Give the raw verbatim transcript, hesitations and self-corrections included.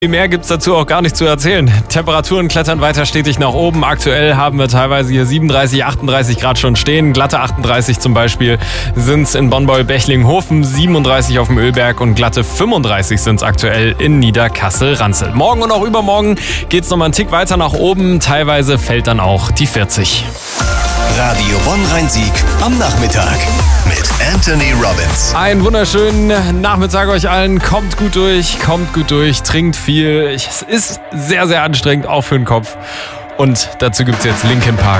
Mehr gibt's dazu auch gar nicht zu erzählen. Temperaturen klettern weiter stetig nach oben. Aktuell haben wir teilweise hier siebenunddreißig, achtunddreißig Grad schon stehen. Glatte achtunddreißig zum Beispiel sind's in Bonn-Beuel-Bechlinghofen, siebenunddreißig auf dem Ölberg und glatte fünfunddreißig sind's aktuell in Niederkassel-Ranzel. Morgen und auch übermorgen geht's noch mal einen Tick weiter nach oben. Teilweise fällt dann auch die vierzig. Radio Bonn-Rhein-Sieg am Nachmittag mit Anthony Robbins. Einen wunderschönen Nachmittag euch allen. Kommt gut durch, kommt gut durch, trinkt viel. Es ist sehr, sehr anstrengend, auch für den Kopf. Und dazu gibt's jetzt Linkin Park.